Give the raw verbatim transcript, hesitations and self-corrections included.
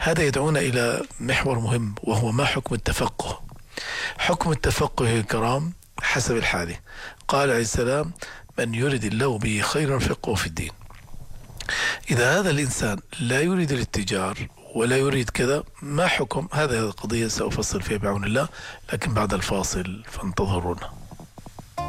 هذا يدعونا إلى محور مهم، وهو ما حكم التفقه. حكم التفقه يا كرام حسب الحالة. قال عليه السلام: من يرد الله به خيرا فقهه في الدين. إذا هذا الإنسان لا يريد الاتجار ولا يريد كذا، ما حكم؟ هذه القضية سأفصل فيها بعون الله، لكن بعد الفاصل فانتظرونا.